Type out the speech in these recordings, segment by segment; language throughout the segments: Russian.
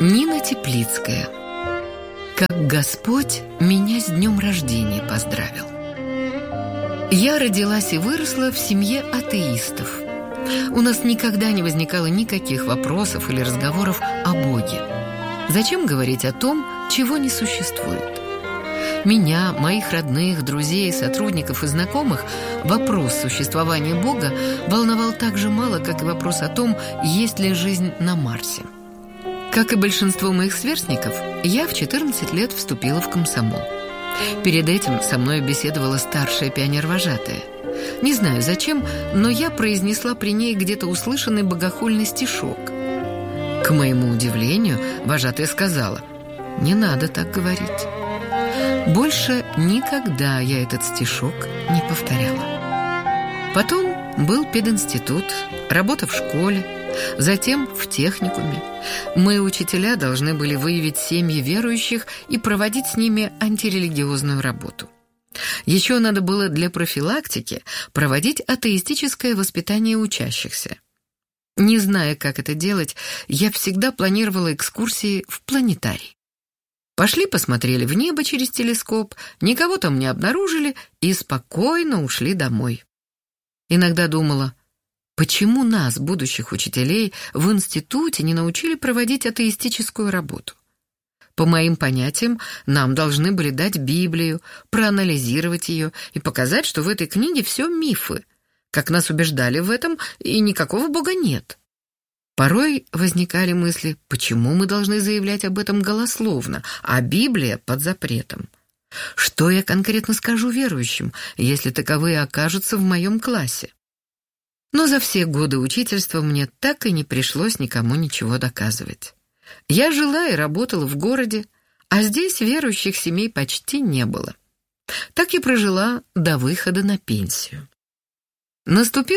Нина Теплицкая. Как Господь меня с днем рождения поздравил. Я родилась и выросла в семье атеистов. У нас никогда не возникало никаких вопросов или разговоров о Боге. Зачем говорить о том, чего не существует? Меня, моих родных, друзей, сотрудников и знакомых вопрос существования Бога волновал так же мало, как и вопрос о том, есть ли жизнь на Марсе. Как и большинство моих сверстников, я в 14 лет вступила в комсомол. Перед этим со мной беседовала старшая пионер-вожатая. Не знаю зачем, но я произнесла при ней где-то услышанный богохульный стишок. К моему удивлению, вожатая сказала: «Не надо так говорить». Больше никогда я этот стишок не повторяла. Потом был пединститут, работа в школе, затем в техникуме. Мы, учителя, должны были выявить семьи верующих и проводить с ними антирелигиозную работу. Еще надо было для профилактики проводить атеистическое воспитание учащихся. Не зная, как это делать, я всегда планировала экскурсии в планетарий. Пошли, посмотрели в небо через телескоп, никого там не обнаружили и спокойно ушли домой. Иногда думала, почему нас, будущих учителей, в институте не научили проводить атеистическую работу? По моим понятиям, нам должны были дать Библию, проанализировать ее и показать, что в этой книге все мифы, как нас убеждали в этом, и никакого Бога нет. Порой возникали мысли, почему мы должны заявлять об этом голословно, а Библия под запретом? Что я конкретно скажу верующим, если таковые окажутся в моем классе? Но за все годы учительства мне так и не пришлось никому ничего доказывать. Я жила и работала в городе, а здесь верующих семей почти не было. Так и прожила до выхода на пенсию. Наступил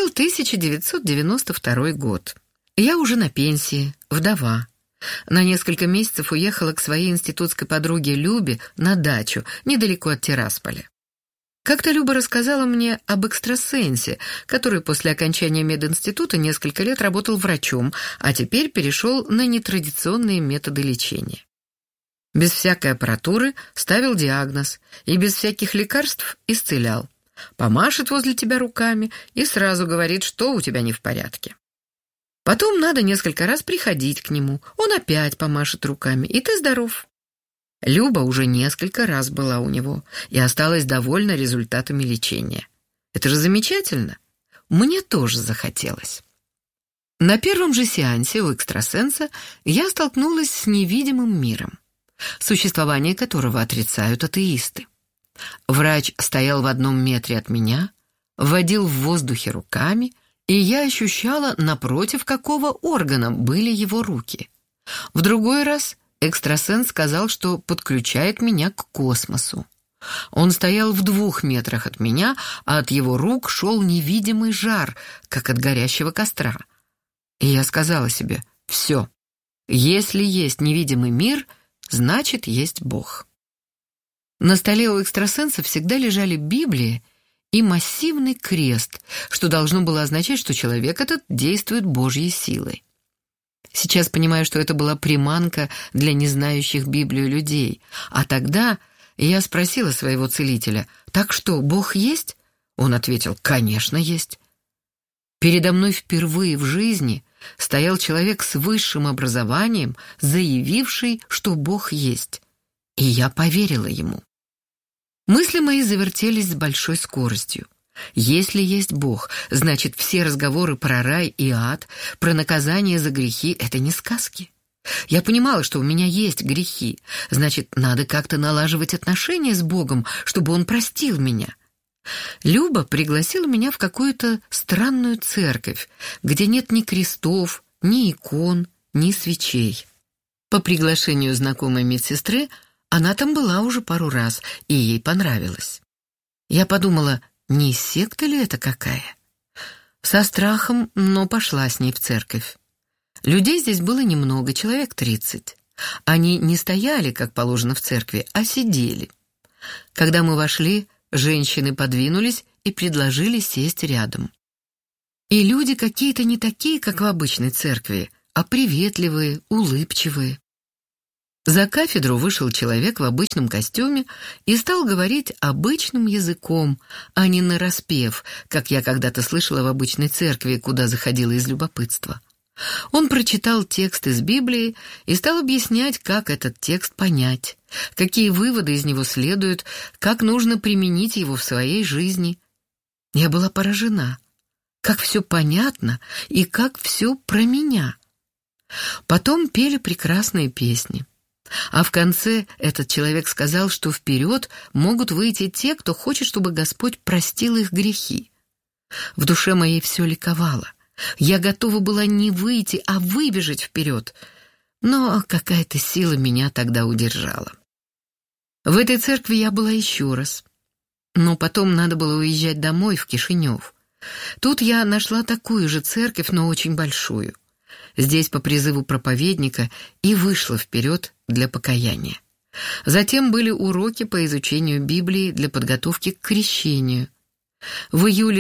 1992 год. Я уже на пенсии, вдова. На несколько месяцев уехала к своей институтской подруге Любе на дачу, недалеко от Тирасполя. Как-то Люба рассказала мне об экстрасенсе, который после окончания мединститута несколько лет работал врачом, а теперь перешел на нетрадиционные методы лечения. Без всякой аппаратуры ставил диагноз и без всяких лекарств исцелял. Помашет возле тебя руками и сразу говорит, что у тебя не в порядке. Потом надо несколько раз приходить к нему, он опять помашет руками, и ты здоров. Люба уже несколько раз была у него и осталась довольна результатами лечения. Это же замечательно. Мне тоже захотелось. На первом же сеансе у экстрасенса я столкнулась с невидимым миром, существование которого отрицают атеисты. Врач стоял в 1 метре от меня, водил в воздухе руками, и я ощущала, напротив какого органа были его руки. В другой раз экстрасенс сказал, что подключает меня к космосу. Он стоял в 2 метрах от меня, а от его рук шел невидимый жар, как от горящего костра. И я сказала себе: все, если есть невидимый мир, значит, есть Бог. На столе у экстрасенса всегда лежали Библия и массивный крест, что должно было означать, что человек этот действует Божьей силой. Сейчас понимаю, что это была приманка для незнающих Библию людей. А тогда я спросила своего целителя: «Так что, Бог есть?» Он ответил: «Конечно, есть». Передо мной впервые в жизни стоял человек с высшим образованием, заявивший, что Бог есть. И я поверила ему. Мысли мои завертелись с большой скоростью. Если есть Бог, значит, все разговоры про рай и ад, про наказание за грехи — это не сказки. Я понимала, что у меня есть грехи, значит, надо как-то налаживать отношения с Богом, чтобы Он простил меня. Люба пригласила меня в какую-то странную церковь, где нет ни крестов, ни икон, ни свечей. По приглашению знакомой медсестры она там была уже пару раз, и ей понравилось. Я подумала, не секта ли это какая? Со страхом, но пошла с ней в церковь. Людей здесь было немного, человек 30. Они не стояли, как положено в церкви, а сидели. Когда мы вошли, женщины подвинулись и предложили сесть рядом. И люди какие-то не такие, как в обычной церкви, а приветливые, улыбчивые. За кафедру вышел человек в обычном костюме и стал говорить обычным языком, а не нараспев, как я когда-то слышала в обычной церкви, куда заходила из любопытства. Он прочитал текст из Библии и стал объяснять, как этот текст понять, какие выводы из него следуют, как нужно применить его в своей жизни. Я была поражена, как все понятно и как все про меня. Потом пели прекрасные песни. А в конце этот человек сказал, что вперед могут выйти те, кто хочет, чтобы Господь простил их грехи. В душе моей все ликовало. Я готова была не выйти, а выбежать вперед. Но какая-то сила меня тогда удержала. В этой церкви я была еще раз. Но потом надо было уезжать домой, в Кишинев. Тут я нашла такую же церковь, но очень большую. Здесь по призыву проповедника и вышла вперед для покаяния. Затем были уроки по изучению Библии для подготовки к крещению. В июле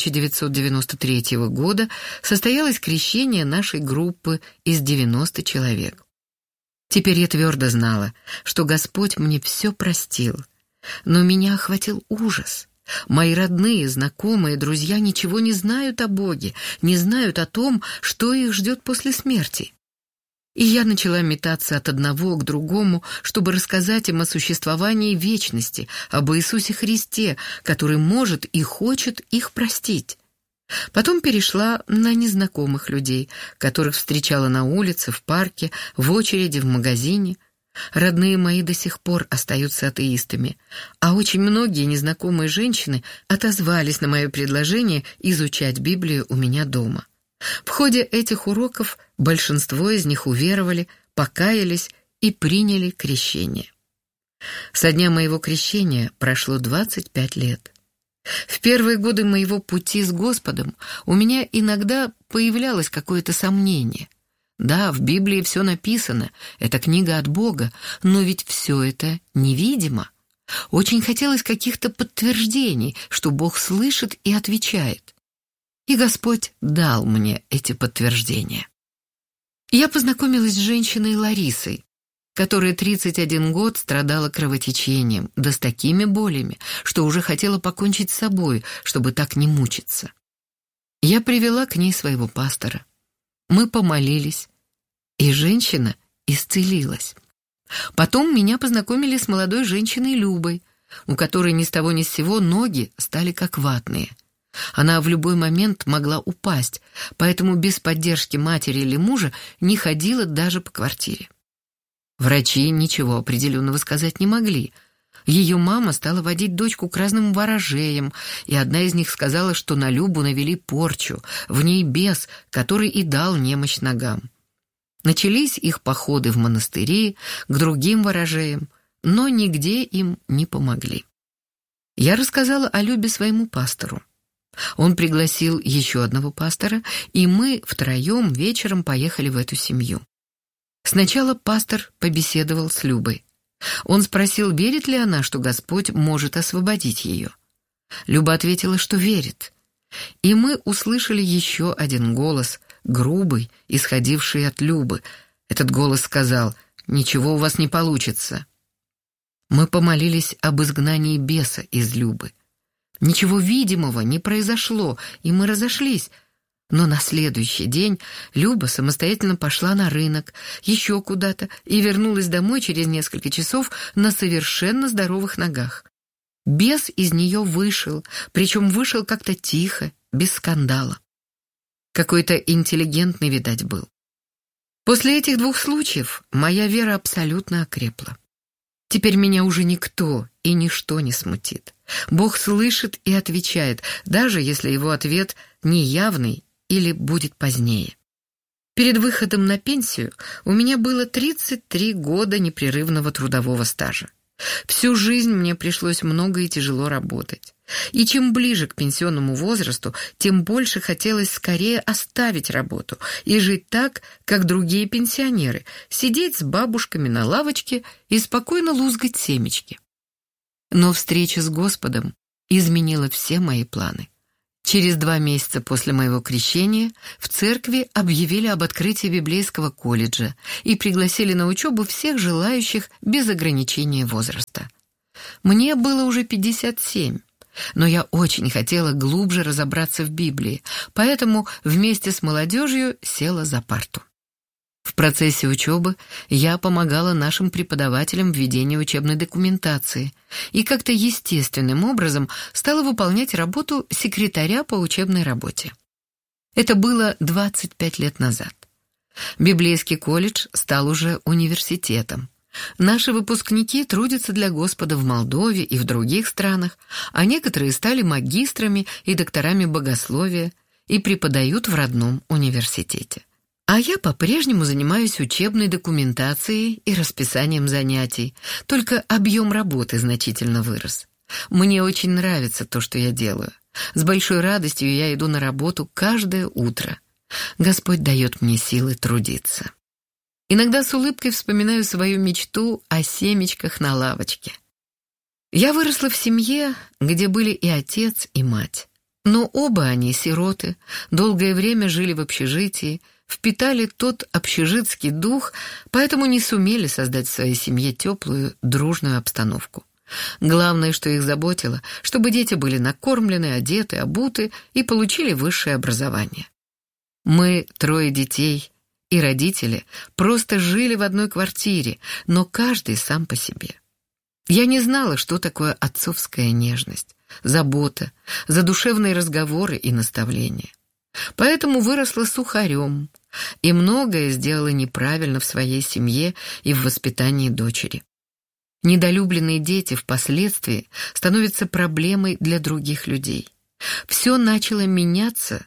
1993 года состоялось крещение нашей группы из 90 человек. Теперь я твердо знала, что Господь мне все простил, но меня охватил ужас. Мои родные, знакомые, друзья ничего не знают о Боге, не знают о том, что их ждет после смерти. И я начала метаться от одного к другому, чтобы рассказать им о существовании вечности, об Иисусе Христе, который может и хочет их простить. Потом перешла на незнакомых людей, которых встречала на улице, в парке, в очереди, в магазине. Родные мои до сих пор остаются атеистами, а очень многие незнакомые женщины отозвались на мое предложение изучать Библию у меня дома. В ходе этих уроков большинство из них уверовали, покаялись и приняли крещение. Со дня моего крещения прошло 25 лет. В первые годы моего пути с Господом у меня иногда появлялось какое-то сомнение. Да, в Библии все написано, это книга от Бога, но ведь все это невидимо. Очень хотелось каких-то подтверждений, что Бог слышит и отвечает. И Господь дал мне эти подтверждения. Я познакомилась с женщиной Ларисой, которая 31 год страдала кровотечением, да с такими болями, что уже хотела покончить с собой, чтобы так не мучиться. Я привела к ней своего пастора. Мы помолились, и женщина исцелилась. Потом меня познакомили с молодой женщиной Любой, у которой ни с того ни с сего ноги стали как ватные. Она в любой момент могла упасть, поэтому без поддержки матери или мужа не ходила даже по квартире. Врачи ничего определенного сказать не могли. Ее мама стала водить дочку к разным ворожеям, и одна из них сказала, что на Любу навели порчу, в ней бес, который и дал немощь ногам. Начались их походы в монастыри, к другим ворожеям, но нигде им не помогли. Я рассказала о Любе своему пастору. Он пригласил еще одного пастора, и мы втроем вечером поехали в эту семью. Сначала пастор побеседовал с Любой. Он спросил, верит ли она, что Господь может освободить ее. Люба ответила, что верит. И мы услышали еще один голос, грубый, исходивший от Любы. Этот голос сказал: «Ничего у вас не получится». Мы помолились об изгнании беса из Любы. Ничего видимого не произошло, и мы разошлись. Но на следующий день Люба самостоятельно пошла на рынок, еще куда-то, и вернулась домой через несколько часов на совершенно здоровых ногах. Бес из нее вышел, причем вышел как-то тихо, без скандала. Какой-то интеллигентный, видать, был. После этих двух случаев моя вера абсолютно окрепла. Теперь меня уже никто и ничто не смутит. Бог слышит и отвечает, даже если его ответ неявный или будет позднее. Перед выходом на пенсию у меня было 33 года непрерывного трудового стажа. Всю жизнь мне пришлось много и тяжело работать. И чем ближе к пенсионному возрасту, тем больше хотелось скорее оставить работу и жить так, как другие пенсионеры, сидеть с бабушками на лавочке и спокойно лузгать семечки. Но встреча с Господом изменила все мои планы. Через 2 месяца после моего крещения в церкви объявили об открытии библейского колледжа и пригласили на учебу всех желающих без ограничения возраста. Мне было уже 57, но я очень хотела глубже разобраться в Библии, поэтому вместе с молодежью села за парту. В процессе учебы я помогала нашим преподавателям в ведении учебной документации и как-то естественным образом стала выполнять работу секретаря по учебной работе. Это было 25 лет назад. Библейский колледж стал уже университетом. Наши выпускники трудятся для Господа в Молдове и в других странах, а некоторые стали магистрами и докторами богословия и преподают в родном университете. А я по-прежнему занимаюсь учебной документацией и расписанием занятий, только объем работы значительно вырос. Мне очень нравится то, что я делаю. С большой радостью я иду на работу каждое утро. Господь дает мне силы трудиться. Иногда с улыбкой вспоминаю свою мечту о семечках на лавочке. Я выросла в семье, где были и отец, и мать. Но оба они сироты, долгое время жили в общежитии, впитали тот общежитский дух, поэтому не сумели создать в своей семье теплую, дружную обстановку. Главное, что их заботило, чтобы дети были накормлены, одеты, обуты и получили высшее образование. Мы 3 детей, и родители просто жили в одной квартире, но каждый сам по себе. Я не знала, что такое отцовская нежность, забота, задушевные разговоры и наставления. Поэтому выросла сухарем и многое сделала неправильно в своей семье и в воспитании дочери. Недолюбленные дети впоследствии становятся проблемой для других людей. Все начало меняться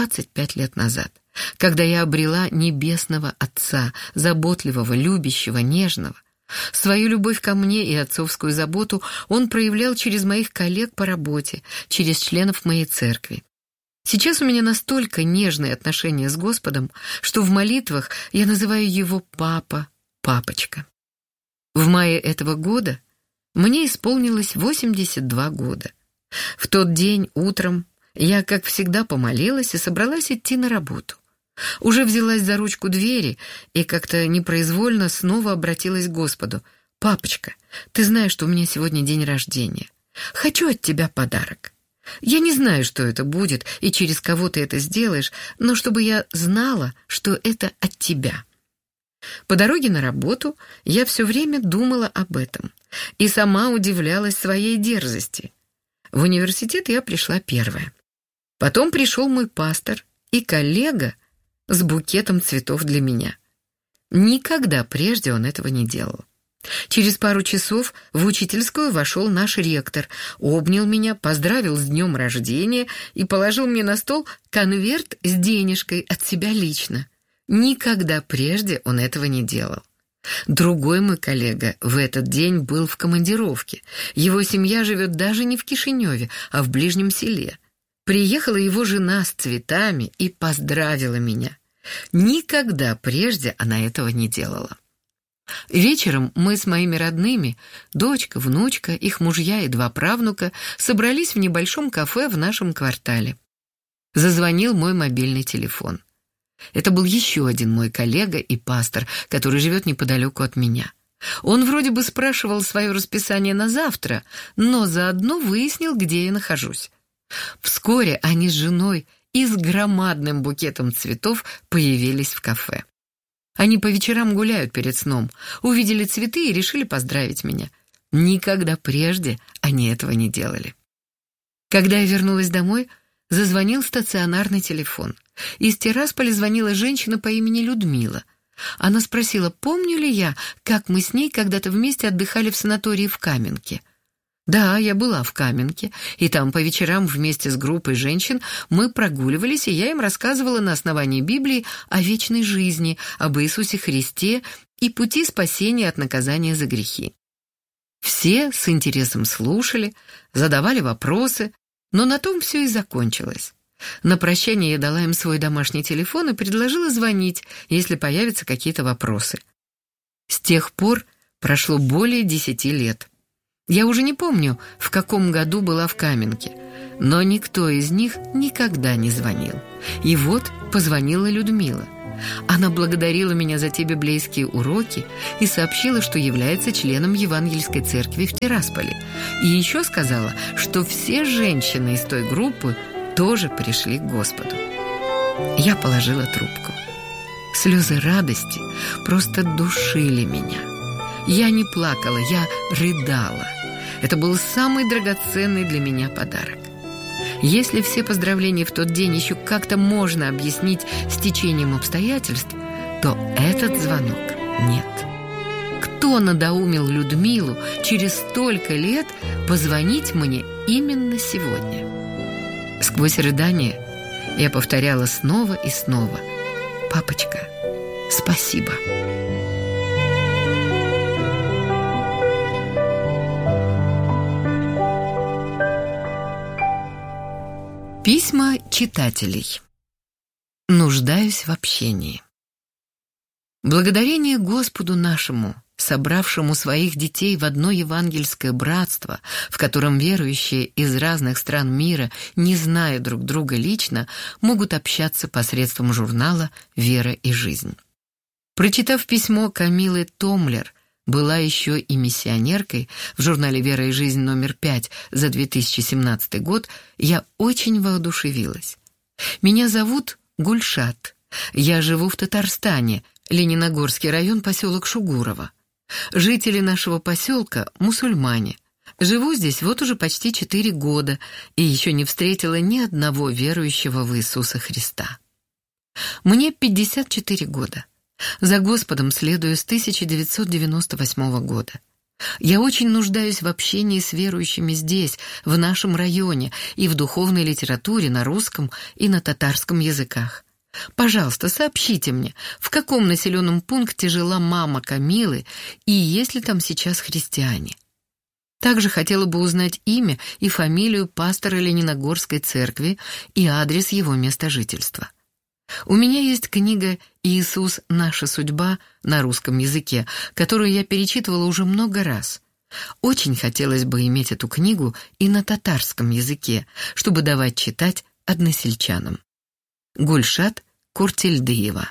25 лет назад, когда я обрела небесного Отца, заботливого, любящего, нежного. Свою любовь ко мне и отцовскую заботу он проявлял через моих коллег по работе, через членов моей церкви. Сейчас у меня настолько нежные отношения с Господом, что в молитвах я называю его папа, папочка. В мае этого года мне исполнилось 82 года. В тот день утром я, как всегда, помолилась и собралась идти на работу. Уже взялась за ручку двери и как-то непроизвольно снова обратилась к Господу. «Папочка, ты знаешь, что у меня сегодня день рождения. Хочу от тебя подарок. Я не знаю, что это будет и через кого ты это сделаешь, но чтобы я знала, что это от тебя». По дороге на работу я все время думала об этом и сама удивлялась своей дерзости. В университет я пришла первая. Потом пришел мой пастор и коллега с букетом цветов для меня. Никогда прежде он этого не делал. Через пару часов в учительскую вошел наш ректор, обнял меня, поздравил с днем рождения и положил мне на стол конверт с денежкой от себя лично. Никогда прежде он этого не делал. Другой мой коллега в этот день был в командировке. Его семья живет даже не в Кишиневе, а в ближнем селе. Приехала его жена с цветами и поздравила меня. Никогда прежде она этого не делала. Вечером мы с моими родными, дочка, внучка, их мужья и 2 правнука, собрались в небольшом кафе в нашем квартале. Зазвонил мой мобильный телефон. Это был еще один мой коллега и пастор, который живет неподалеку от меня. Он вроде бы спрашивал свое расписание на завтра, но заодно выяснил, где я нахожусь. Вскоре они с женой и с громадным букетом цветов появились в кафе. Они по вечерам гуляют перед сном, увидели цветы и решили поздравить меня. Никогда прежде они этого не делали. Когда я вернулась домой, зазвонил стационарный телефон. Из Тирасполя звонила женщина по имени Людмила. Она спросила, помню ли я, как мы с ней когда-то вместе отдыхали в санатории в Каменке. Да, я была в Каменке, и там по вечерам вместе с группой женщин мы прогуливались, и я им рассказывала на основании Библии о вечной жизни, об Иисусе Христе и пути спасения от наказания за грехи. Все с интересом слушали, задавали вопросы, но на том все и закончилось. На прощание я дала им свой домашний телефон и предложила звонить, если появятся какие-то вопросы. С тех пор прошло более 10 лет. Я уже не помню, в каком году была в Каменке. Но никто из них никогда не звонил. И вот позвонила Людмила. Она благодарила меня за те библейские уроки и сообщила, что является членом Евангельской церкви в Тирасполе. И еще сказала, что все женщины из той группы тоже пришли к Господу. Я положила трубку. Слезы радости просто душили меня. Я не плакала, я рыдала. Это был самый драгоценный для меня подарок. Если все поздравления в тот день еще как-то можно объяснить стечением обстоятельств, то этот звонок нет. Кто надоумил Людмилу через столько лет позвонить мне именно сегодня? Сквозь рыдания я повторяла снова и снова: «Папочка, спасибо». Письма читателей. Нуждаюсь в общении. Благодарение Господу нашему, собравшему своих детей в одно евангельское братство, в котором верующие из разных стран мира, не зная друг друга лично, могут общаться посредством журнала «Вера и жизнь». Прочитав письмо Камилы Томлер, была еще и миссионеркой в журнале «Вера и жизнь» номер 5 за 2017 год, я очень воодушевилась. Меня зовут Гульшат. Я живу в Татарстане, Лениногорский район, поселок Шугурово. Жители нашего поселка – мусульмане. Живу здесь вот уже почти 4 года и еще не встретила ни одного верующего в Иисуса Христа. Мне 54 года. За Господом следую с 1998 года. Я очень нуждаюсь в общении с верующими здесь, в нашем районе, и в духовной литературе на русском и на татарском языках. Пожалуйста, сообщите мне, в каком населенном пункте жила мама Камилы и есть ли там сейчас христиане. Также хотела бы узнать имя и фамилию пастора Лениногорской церкви и адрес его места жительства. У меня есть книга «Иисус. Наша судьба» на русском языке, которую я перечитывала уже много раз. Очень хотелось бы иметь эту книгу и на татарском языке, чтобы давать читать односельчанам. Гульшат Куртельдыева.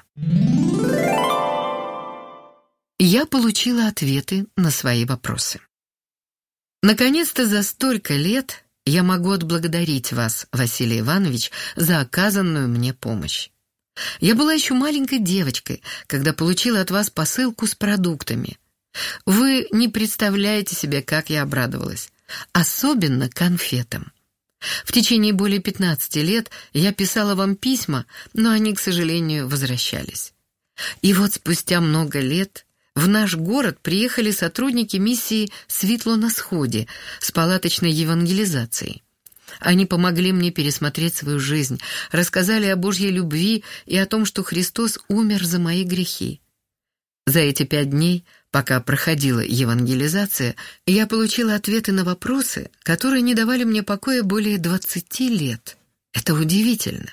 Я получила ответы на свои вопросы. Наконец-то за столько лет я могу отблагодарить вас, Василий Иванович, за оказанную мне помощь. Я была еще маленькой девочкой, когда получила от вас посылку с продуктами. Вы не представляете себе, как я обрадовалась. Особенно конфетам. В течение более 15 лет я писала вам письма, но они, к сожалению, возвращались. И вот спустя много лет в наш город приехали сотрудники миссии «Светло на сходе» с палаточной евангелизацией. Они помогли мне пересмотреть свою жизнь, рассказали о Божьей любви и о том, что Христос умер за мои грехи. За эти 5 дней, пока проходила евангелизация, я получила ответы на вопросы, которые не давали мне покоя более 20 лет. Это удивительно.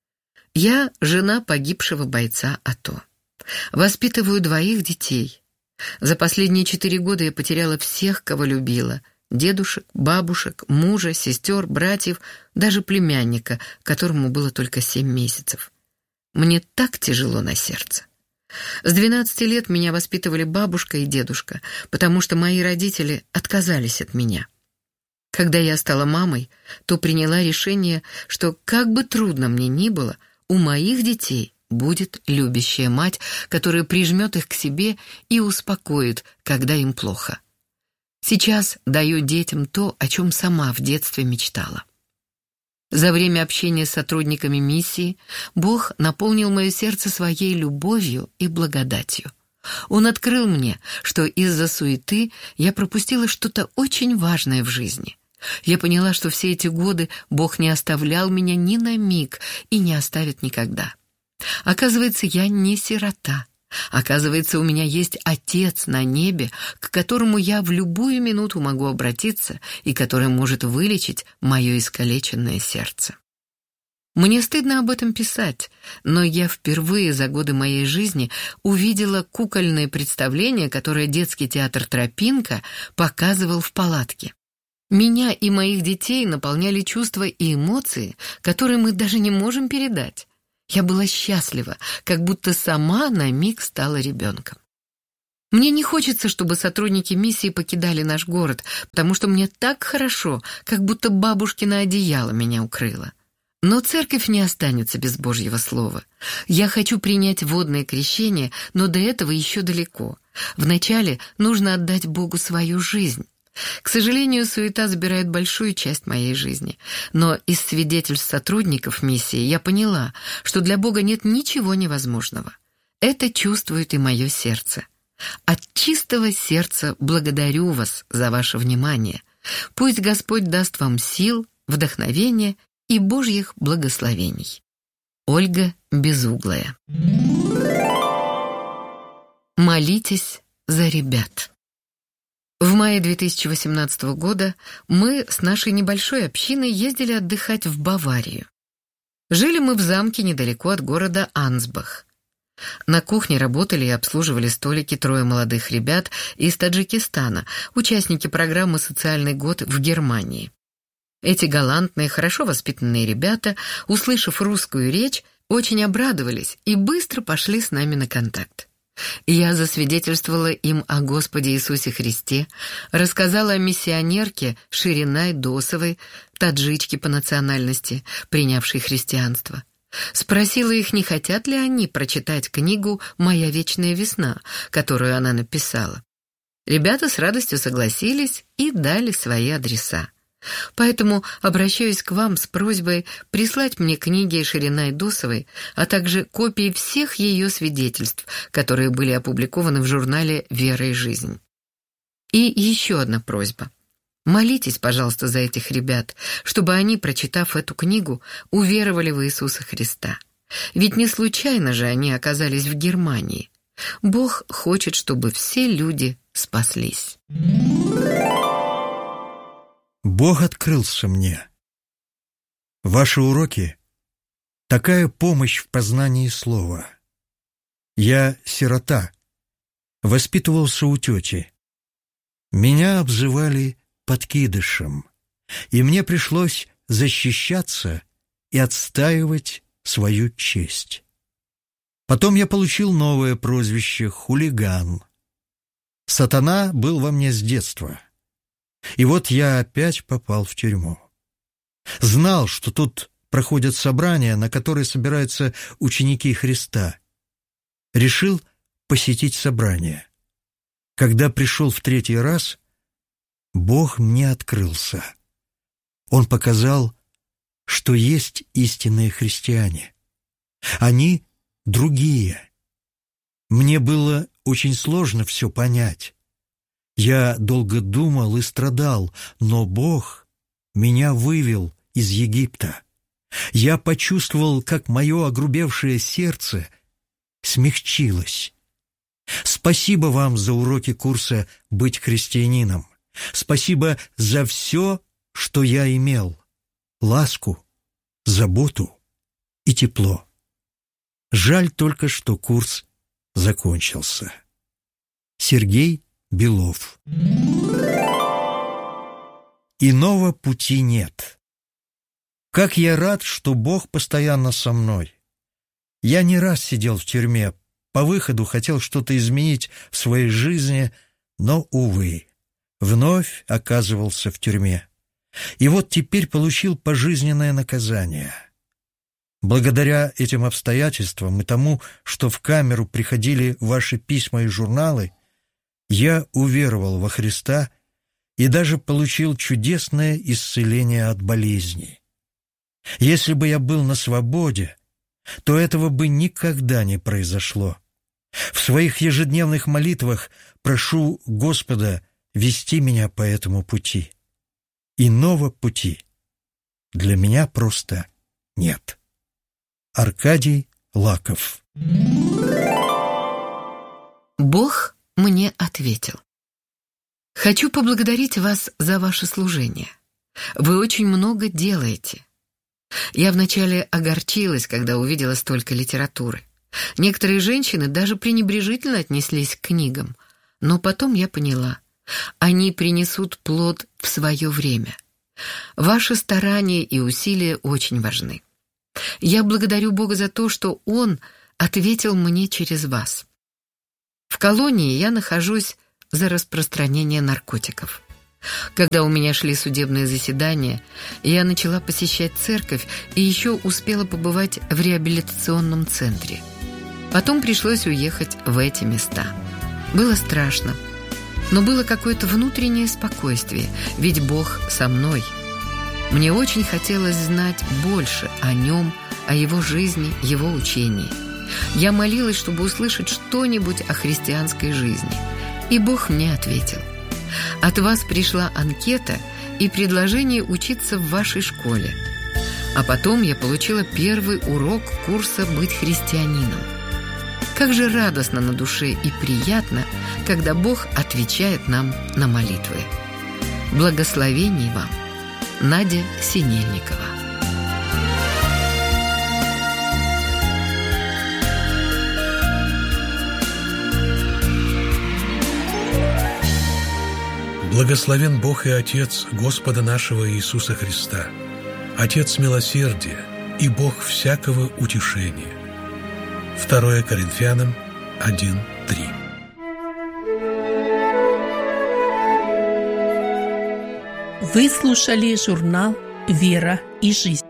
Я жена погибшего бойца АТО. Воспитываю 2 детей. За последние 4 года я потеряла всех, кого любила. Дедушек, бабушек, мужа, сестер, братьев, даже племянника, которому было только 7 месяцев. Мне так тяжело на сердце. С 12 лет меня воспитывали бабушка и дедушка, потому что мои родители отказались от меня. Когда я стала мамой, то приняла решение, что как бы трудно мне ни было, у моих детей будет любящая мать, которая прижмет их к себе и успокоит, когда им плохо. Сейчас даю детям то, о чем сама в детстве мечтала. За время общения с сотрудниками миссии Бог наполнил мое сердце своей любовью и благодатью. Он открыл мне, что из-за суеты я пропустила что-то очень важное в жизни. Я поняла, что все эти годы Бог не оставлял меня ни на миг и не оставит никогда. Оказывается, я не сирота. Оказывается, у меня есть Отец на небе, к которому я в любую минуту могу обратиться и который может вылечить мое искалеченное сердце. Мне стыдно об этом писать, но я впервые за годы моей жизни увидела кукольное представление, которое детский театр «Тропинка» показывал в палатке. Меня и моих детей наполняли чувства и эмоции, которые мы даже не можем передать. Я была счастлива, как будто сама на миг стала ребенком. Мне не хочется, чтобы сотрудники миссии покидали наш город, потому что мне так хорошо, как будто бабушкино одеяло меня укрыло. Но церковь не останется без Божьего слова. Я хочу принять водное крещение, но до этого еще далеко. Вначале нужно отдать Богу свою жизнь. К сожалению, суета забирает большую часть моей жизни. Но из свидетельств сотрудников миссии я поняла, что для Бога нет ничего невозможного. Это чувствует и мое сердце. От чистого сердца благодарю вас за ваше внимание. Пусть Господь даст вам сил, вдохновения и Божьих благословений. Ольга Безуглая. Молитесь за ребят. В мае 2018 года мы с нашей небольшой общиной ездили отдыхать в Баварию. Жили мы в замке недалеко от города Ансбах. На кухне работали и обслуживали столики 3 молодых ребят из Таджикистана, участники программы «Социальный год» в Германии. Эти галантные, хорошо воспитанные ребята, услышав русскую речь, очень обрадовались и быстро пошли с нами на контакт. Я засвидетельствовала им о Господе Иисусе Христе, рассказала о миссионерке Ширинай Досовой, таджичке по национальности, принявшей христианство. Спросила их, не хотят ли они прочитать книгу «Моя вечная весна», которую она написала. Ребята с радостью согласились и дали свои адреса. Поэтому обращаюсь к вам с просьбой прислать мне книги Ширинай Досовой, а также копии всех ее свидетельств, которые были опубликованы в журнале «Вера и жизнь». И еще одна просьба. Молитесь, пожалуйста, за этих ребят, чтобы они, прочитав эту книгу, уверовали в Иисуса Христа. Ведь не случайно же они оказались в Германии. Бог хочет, чтобы все люди спаслись. Бог открылся мне. Ваши уроки — такая помощь в познании слова. Я сирота, воспитывался у тети. Меня обзывали подкидышем, и мне пришлось защищаться и отстаивать свою честь. Потом я получил новое прозвище — хулиган. Сатана был во мне с детства. И вот я опять попал в тюрьму. Знал, что тут проходят собрания, на которые собираются ученики Христа. Решил посетить собрание. Когда пришел в 3-й раз, Бог мне открылся. Он показал, что есть истинные христиане. Они другие. Мне было очень сложно все понять. Я долго думал и страдал, но Бог меня вывел из Египта. Я почувствовал, как мое огрубевшее сердце смягчилось. Спасибо вам за уроки курса «Быть христианином». Спасибо за все, что я имел. Ласку, заботу и тепло. Жаль только, что курс закончился. Сергей Белов. Иного пути нет. Как я рад, что Бог постоянно со мной. Я не раз сидел в тюрьме, по выходу хотел что-то изменить в своей жизни, но, увы, вновь оказывался в тюрьме. И вот теперь получил пожизненное наказание. Благодаря этим обстоятельствам и тому, что в камеру приходили ваши письма и журналы, я уверовал во Христа и даже получил чудесное исцеление от болезней. Если бы я был на свободе, то этого бы никогда не произошло. В своих ежедневных молитвах прошу Господа вести меня по этому пути. Иного пути для меня просто нет. Аркадий Лаков. Бог мне ответил. Хочу поблагодарить вас за ваше служение. Вы очень много делаете. Я вначале огорчилась, когда увидела столько литературы. Некоторые женщины даже пренебрежительно отнеслись к книгам. Но потом я поняла, Они принесут плод в свое время. Ваши старания и усилия очень важны. Я благодарю Бога за то, что Он ответил мне через вас. В колонии я нахожусь за распространение наркотиков. Когда у меня шли судебные заседания, я начала посещать церковь и еще успела побывать в реабилитационном центре. Потом пришлось уехать в эти места. Было страшно, но было какое-то внутреннее спокойствие, ведь Бог со мной. Мне очень хотелось знать больше о Нем, о Его жизни, Его учении. Я молилась, чтобы услышать что-нибудь о христианской жизни, и Бог мне ответил. От вас пришла анкета и предложение учиться в вашей школе. А потом я получила первый урок курса «Быть христианином». Как же радостно на душе и приятно, когда Бог отвечает нам на молитвы. Благословений вам, Надя Синельникова. Благословен Бог и Отец Господа нашего Иисуса Христа, Отец милосердия и Бог всякого утешения. 2 Коринфянам 1:3. Вы слушали журнал «Вера и жизнь».